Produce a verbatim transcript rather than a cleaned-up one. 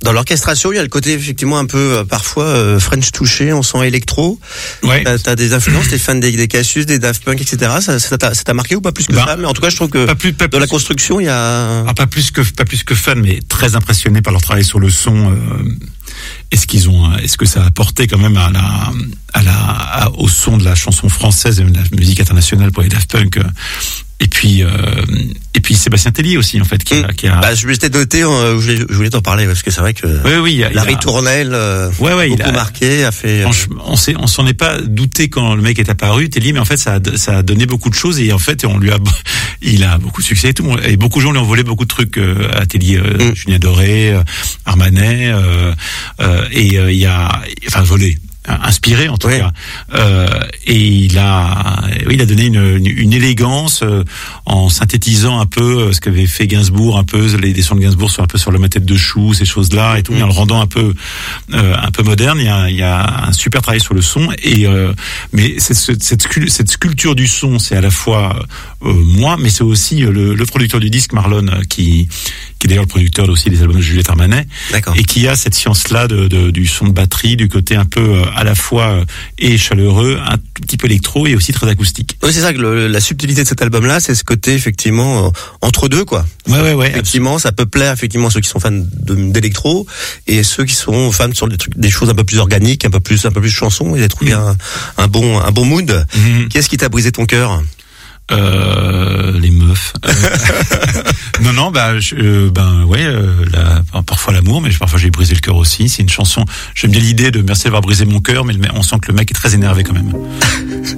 Dans l'orchestration, il y a le côté effectivement un peu euh, parfois euh, French touché, on sent électro. Ouais. T'as, t'as des influences, t'es fan des, des Cassius, des Daft Punk, et cetera. Ça, ça, t'a, ça t'a marqué ou pas plus que bah, ça? Mais en tout cas, je trouve que pas plus, pas dans plus. la construction, il y a. Ah, pas plus que pas plus que fan, mais très impressionné par leur travail sur le son. Euh, est-ce qu'ils ont, est-ce que ça a apporté quand même à la, à la, à, au son de la chanson française et de la musique internationale pour les Daft Punk. Euh, Et puis, euh, et puis Sébastien Tellier aussi, en fait, qui a, qui a... Bah, je m'étais noté, euh, je, voulais, je voulais t'en parler parce que c'est vrai que. Oui, oui, il a, Larry il a... Tournelle, euh, ouais, ouais, beaucoup il a... marqué, a fait. Euh... On s'est, on s'en est pas douté quand le mec est apparu, Tellier, mais en fait, ça a, ça a donné beaucoup de choses et en fait, on lui a, il a beaucoup de succès et tout. Et beaucoup de gens lui ont volé beaucoup de trucs euh, à Tellier, euh, mm. Julien Doré, euh, Armanet, euh, euh, et euh, il y a, enfin, volé. Inspiré en tout oui. cas, euh, et il a, oui, il a donné une, une, une élégance euh, en synthétisant un peu ce qu'avait fait Gainsbourg, un peu les, les sons de Gainsbourg sont un peu sur la ma tête de chou, ces choses-là et tout, mmh. en le rendant un peu, euh, un peu moderne. Il y a, il y a un super travail sur le son et euh, mais cette, cette, cette sculpture du son, c'est à la fois euh, moi, mais c'est aussi le, le producteur du disque Marlon qui qui est d'ailleurs le producteur aussi des albums de Juliette Armanet, D'accord. et qui a cette science-là de, de, du son de batterie, du côté un peu euh, à la fois euh, et chaleureux, un tout petit peu électro et aussi très acoustique. Oui, c'est ça que le, la subtilité de cet album-là, c'est ce côté effectivement euh, entre deux, quoi. Ouais, ouais, ouais. Effectivement, absolument. Ça peut plaire effectivement à ceux qui sont fans de, d'électro et ceux qui sont fans sur des trucs, des choses un peu plus organiques, un peu plus, un peu plus chansons. Et trouvé mmh. un, un bon, un bon mood. Mmh. Qu'est-ce qui t'a brisé ton cœur? Euh, les meufs. non, non, bah, je, euh, ben, ouais, euh, la, parfois l'amour, mais parfois j'ai brisé le cœur aussi. C'est une chanson. J'aime bien l'idée de merci d'avoir brisé mon cœur, mais on sent que le mec est très énervé quand même.